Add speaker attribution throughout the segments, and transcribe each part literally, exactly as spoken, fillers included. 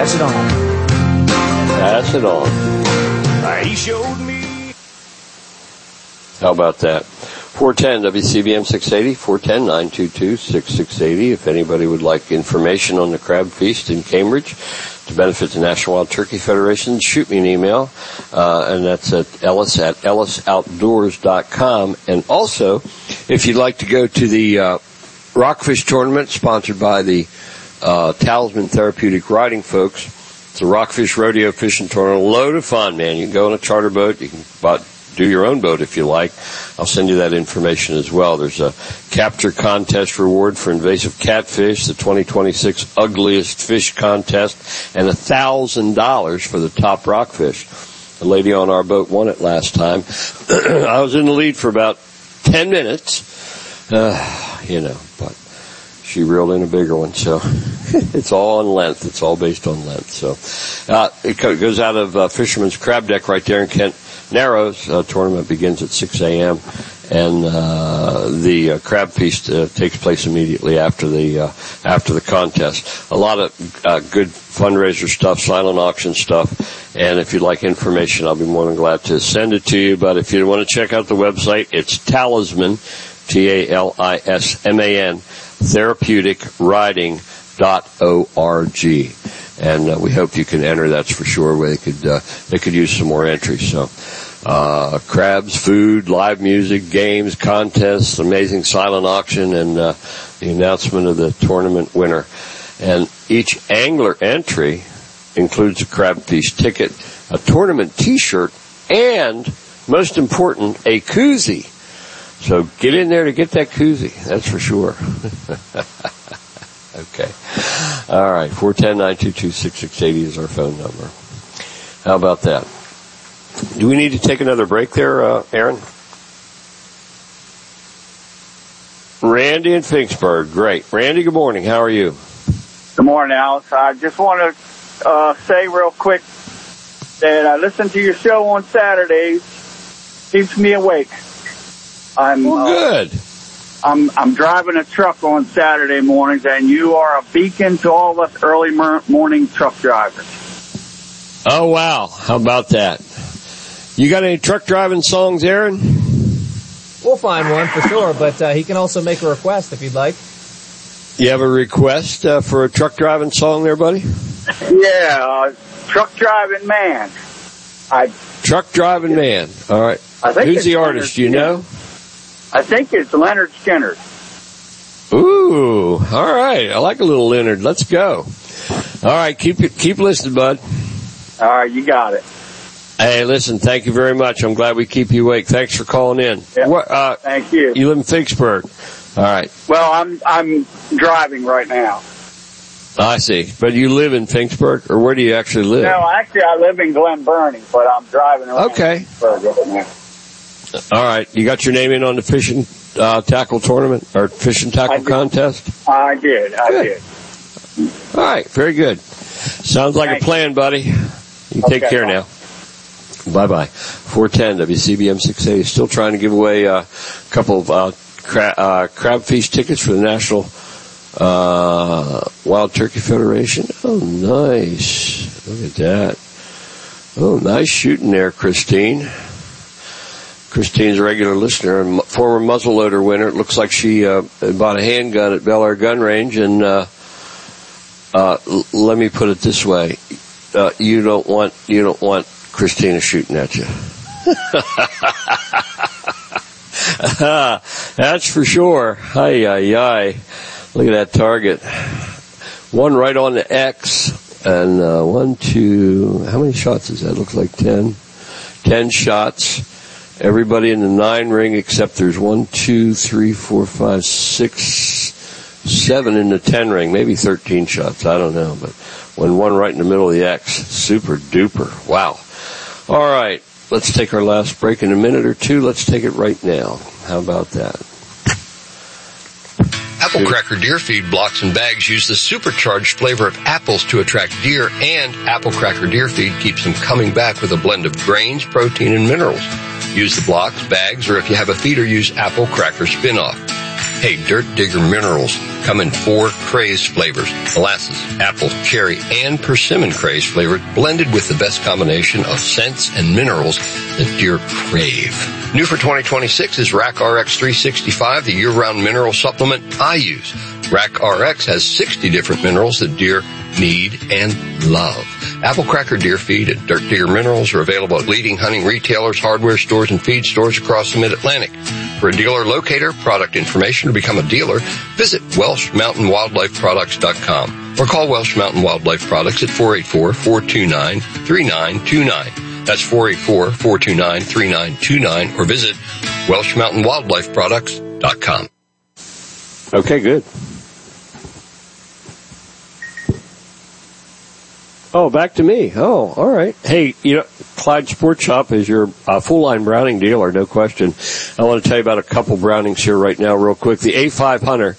Speaker 1: Pass it on.
Speaker 2: Pass it on.
Speaker 3: He showed me.
Speaker 2: How about that? four ten W C B M six eighty, four one zero, nine two two, six six eight zero. If anybody would like information on the Crab Feast in Cambridge to benefit the National Wild Turkey Federation, shoot me an email, uh, and that's at ellis at ellis outdoors dot com. And also, if you'd like to go to the uh, Rockfish Tournament, sponsored by the uh, Talisman Therapeutic Riding folks, it's a Rockfish Rodeo Fishing Tournament. A load of fun, man. You can go on a charter boat. You can buy, do your own boat if you like. I'll send you that information as well. There's a capture contest reward for invasive catfish, the twenty twenty-six ugliest fish contest, and a thousand dollars for the top rockfish. The lady on our boat won it last time. I was in the lead for about ten minutes, uh, you know, but she reeled in a bigger one, so it's all on length. It's all based on length. So uh, it goes out of uh, Fisherman's Crab Deck right there in Kent Narrows. Uh, tournament begins at six a.m. and uh, the uh, Crab Feast uh, takes place immediately after the uh, after the contest. A lot of uh, good fundraiser stuff, silent auction stuff, and if you'd like information, I'll be more than glad to send it to you. But if you want to check out the website, it's Talisman, T A L I S M A N, therapeutic riding dot org. And uh, we hope you can enter. That's for sure. Where they could uh, they could use some more entries. So, uh, crabs, food, live music, games, contests, amazing silent auction, and uh, the announcement of the tournament winner. And each angler entry includes a Crab Feast ticket, a tournament T-shirt, and most important, a koozie. So get in there to get that koozie. That's for sure. Okay. All right. four one zero, nine two two, six six eight zero is our phone number. How about that? Do we need to take another break there, uh, Aaron? Randy in Finksburg. Great. Randy, good morning. How are you?
Speaker 4: Good morning, Alice. I just want to uh, say real quick that I listen to your show on Saturdays. Keeps me awake. I'm
Speaker 2: well, good.
Speaker 4: Uh, I'm I'm driving a truck on Saturday mornings, and you are a beacon to all of us early morning truck drivers.
Speaker 2: Oh, wow. How about that? You got any truck driving songs, Aaron?
Speaker 1: We'll find one for sure, but uh, he can also make a request if you'd like.
Speaker 2: You have a request uh, for a truck driving song there, buddy?
Speaker 4: Yeah, uh, Truck Driving Man. I
Speaker 2: Truck Driving Man. All right.
Speaker 4: I think
Speaker 2: Who's the artist? Do you know?
Speaker 4: I think it's Leonard Skinner.
Speaker 2: Ooh, all right. I like a little Leonard. Let's go. All right, keep it, keep listening, bud.
Speaker 4: All right, you got it.
Speaker 2: Hey, listen, thank you very much. I'm glad we keep you awake. Thanks for calling in.
Speaker 4: Yep.
Speaker 2: What, uh,
Speaker 4: Thank you.
Speaker 2: You live in Finksburg. All right.
Speaker 4: Well, I'm I'm driving right now.
Speaker 2: I see. But you live in Finksburg, or where do you actually live?
Speaker 4: No, actually, I live in Glen Burnie, but I'm driving around.
Speaker 2: Okay.
Speaker 4: Finksburg right now.
Speaker 2: All right. You got your name in on the fishing uh, tackle tournament or fishing tackle contest?
Speaker 4: I did. I
Speaker 2: good.
Speaker 4: did.
Speaker 2: All right. Very good. Sounds like
Speaker 4: Thank
Speaker 2: a plan, buddy. You
Speaker 4: okay,
Speaker 2: take care
Speaker 4: bye.
Speaker 2: now. Bye-bye. four ten W C B M six eighty. Still trying to give away a couple of uh, cra- uh, Crab Feast tickets for the National uh, Wild Turkey Federation. Oh, nice. Look at that. Oh, nice shooting there, Christine. Christine's a regular listener and former muzzleloader winner. It looks like she uh, bought a handgun at Bel Air Gun Range, and uh, uh, l- let me put it this way: uh, you don't want you don't want Christina shooting at you. That's for sure. Ay ay ay! Look at that target. One right on the X, and uh, one, two. How many shots is that? Looks like ten. Ten shots. Everybody in the nine ring except there's one, two, three, four, five, six, seven in the ten ring. Maybe thirteen shots. I don't know. But when one right in the middle of the X, super duper. Wow. All right. Let's take our last break in a minute or two. Let's take it right now. How about that?
Speaker 5: Apple Cracker Deer Feed blocks and bags use the supercharged flavor of apples to attract deer, and Apple Cracker Deer Feed keeps them coming back with a blend of grains, protein, and minerals. Use the blocks, bags, or if you have a feeder, use Apple Cracker Spin-Off. Hey, Dirt Digger Minerals come in four craze flavors: molasses, apple, cherry, and persimmon craze flavored, blended with the best combination of scents and minerals that deer crave. New for twenty twenty-six is Rack R X three sixty-five, the year-round mineral supplement I use. Rack R X has sixty different minerals that deer need and love. Apple Cracker Deer Feed and Dirt Digger Minerals are available at leading hunting retailers, hardware stores, and feed stores across the Mid-Atlantic. For a dealer locator, product information, or become a dealer, visit Welsh Mountain Wildlife Products dot com or call Welsh Mountain Wildlife Products at four eight four, four two nine, three nine two nine. That's four eight four, four two nine, three nine two nine, or visit Welsh Mountain Wildlife Products dot com.
Speaker 2: Okay, good. Oh, back to me. Oh, all right. Hey, you know, Clyde Sport Shop is your uh, full-line Browning dealer, no question. I want to tell you about a couple Brownings here right now real quick. The A five Hunter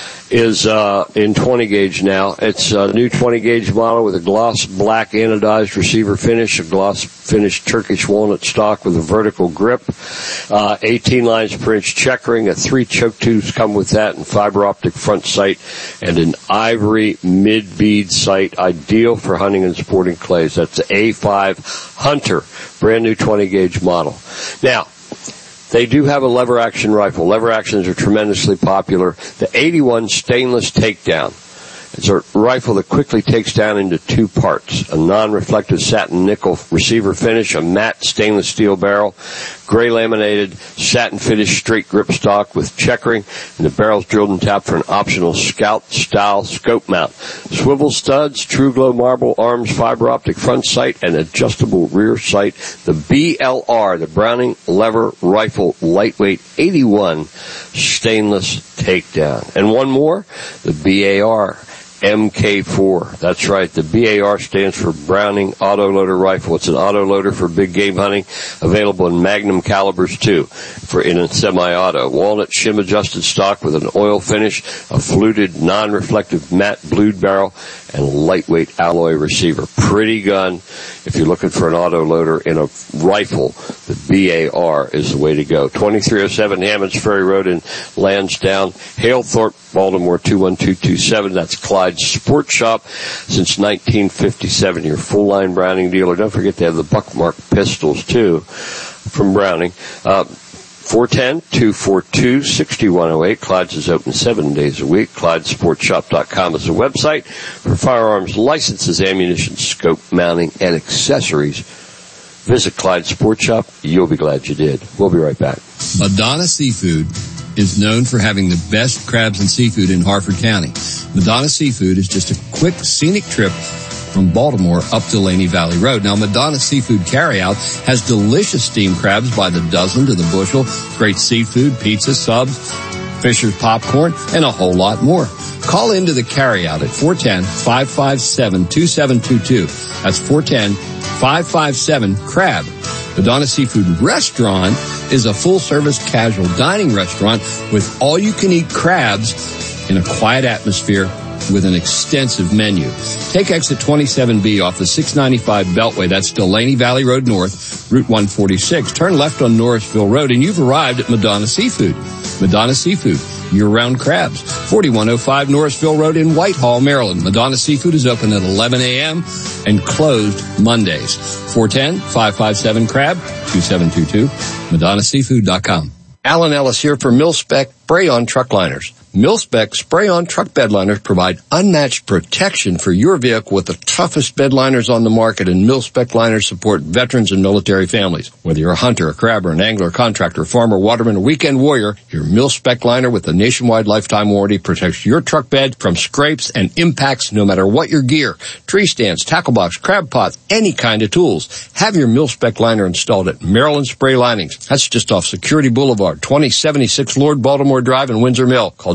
Speaker 2: is uh in twenty gauge now. It's a new twenty gauge model with a gloss black anodized receiver finish, a gloss finished Turkish walnut stock with a vertical grip, uh eighteen lines per inch checkering, a three choke tubes come with that, and fiber optic front sight, and an ivory mid bead sight, ideal for hunting and sporting clays. That's the A five Hunter, brand new twenty gauge model. Now, they do have a lever action rifle. Lever actions are tremendously popular. The eighty-one stainless takedown. It's a rifle that quickly takes down into two parts: a non-reflective satin nickel receiver finish, a matte stainless steel barrel, gray laminated satin finish straight grip stock with checkering, and the barrel's drilled and tapped for an optional scout style scope mount. Swivel studs, true glow marble arms, fiber optic front sight, and adjustable rear sight. The B L R, the Browning Lever Rifle Lightweight eighty-one stainless takedown. And one more, the B A R M K four. That's right. The B A R stands for Browning Autoloader Rifle. It's an autoloader for big game hunting, available in Magnum calibers too, for in a semi-auto. Walnut shim adjusted stock with an oil finish, a fluted non-reflective matte blued barrel, and a lightweight alloy receiver. Pretty gun. If you're looking for an autoloader in a rifle, the B A R is the way to go. twenty-three oh seven Hammonds Ferry Road in Lansdowne, Halethorpe, Baltimore two one two two seven. That's Clyde Sport Shop since nineteen fifty-seven. Your full-line Browning dealer. Don't forget they have the Buckmark pistols too from Browning. Uh, four one zero, two four two, six one zero eight. Clyde's is open seven days a week. Clyde Sport Shop dot com is the website for firearms licenses, ammunition, scope, mounting, and accessories. Visit Clyde Sport Shop. You'll be glad you did. We'll be right back.
Speaker 6: Madonna Seafood is known for having the best crabs and seafood in Harford County. Madonna Seafood is just a quick, scenic trip from Baltimore up Delaney Valley Road. Now, Madonna Seafood Carryout has delicious steamed crabs by the dozen to the bushel, great seafood, pizza, subs, Fisher's popcorn, and a whole lot more. Call into the carryout at four one zero, five five seven, two seven two two. That's four one zero, five five seven, CRAB. Madonna Seafood Restaurant is a full-service casual dining restaurant with all-you-can-eat crabs in a quiet atmosphere with an extensive menu. Take exit twenty-seven B off the six ninety-five Beltway. That's Delaney Valley Road North, Route one forty-six. Turn left on Norrisville Road, and you've arrived at Madonna Seafood. Madonna Seafood, year-round crabs. forty-one oh five Norrisville Road in Whitehall, Maryland. Madonna Seafood is open at eleven a.m. and closed Mondays. four one zero, five five seven, CRAB, two seven two two, Madonna Seafood dot com.
Speaker 5: Alan Ellis here for Mil-Spec Spray-On Truck Liners. Mil-Spec Spray-On Truck Bed Liners provide unmatched protection for your vehicle with the toughest bed liners on the market, and Mil-Spec liners support veterans and military families. Whether you're a hunter, a crabber, an angler, contractor, farmer, waterman, or weekend warrior, your Mil-Spec liner with a nationwide lifetime warranty protects your truck bed from scrapes and impacts no matter what your gear. Tree stands, tackle box, crab pots, any kind of tools. Have your Mil-Spec liner installed at Maryland Spray Linings. That's just off Security Boulevard, twenty seventy-six Lord Baltimore Drive in Windsor Mill. Call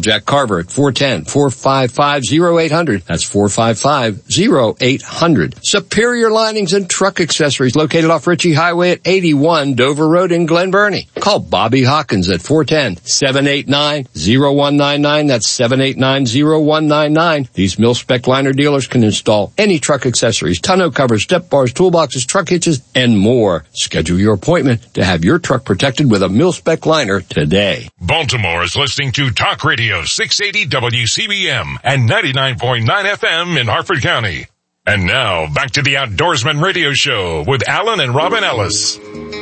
Speaker 6: Jack Carver at four one zero, four five five, zero eight hundred. That's four five five, zero eight hundred. Superior Linings and Truck Accessories located off Ritchie Highway at eighty-one Dover Road in Glen Burnie. Call Bobby Hawkins at four one zero, seven eight nine, zero one nine nine. That's seven eight nine, zero one nine nine. These mil-spec liner dealers can install any truck accessories, tonneau covers, step bars, toolboxes, truck hitches, and more. Schedule your appointment to have your truck protected with a mil-spec liner today.
Speaker 3: Baltimore is listening to Talk Radio six eighty W C B M and ninety-nine point nine F M in Harford County. And now, back to the Outdoorsman Radio Show with Alan and Robin Ellis.